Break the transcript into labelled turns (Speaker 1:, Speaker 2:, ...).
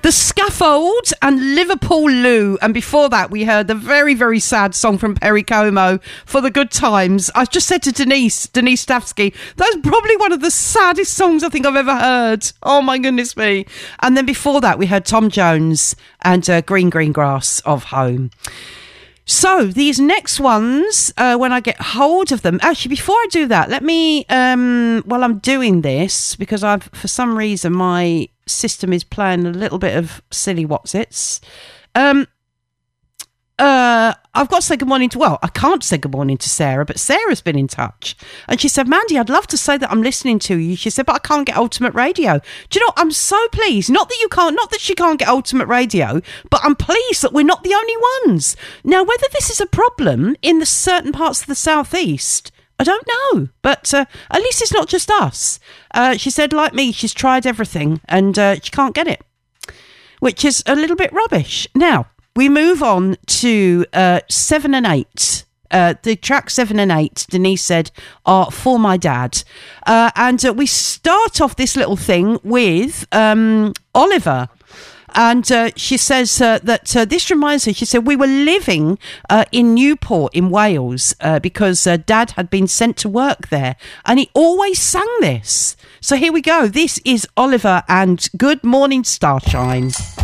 Speaker 1: The Scaffold and Liverpool Lou. And before that, we heard the very, very sad song from Perry Como, For the Good Times. I just said to Denise Stavsky, that's probably one of the saddest songs I think I've ever heard. Oh, my goodness me. And then before that, we heard Tom Jones and Green Green Grass of Home. So these next ones, when I get hold of them, actually, before I do that, let me, while I'm doing this, because for some reason, my system is playing a little bit of silly whatsits. I've got to say good morning I can't say good morning to Sarah, but Sarah's been in touch. And she said, Mandy, I'd love to say that I'm listening to you. She said, but I can't get Ultimate Radio. Do you know, I'm so pleased. Not that she can't get Ultimate Radio, but I'm pleased that we're not the only ones. Now, whether this is a problem in the certain parts of the southeast, I don't know. But at least it's not just us. She said, like me, she's tried everything and she can't get it, which is a little bit rubbish. Now, we move on to 7 and 8. The track 7 and 8, Denise said, are For My Dad. And we start off this little thing with Oliver. And she says that this reminds her, she said, we were living in Newport in Wales because Dad had been sent to work there. And he always sang this. So here we go. This is Oliver and Good Morning Starshine.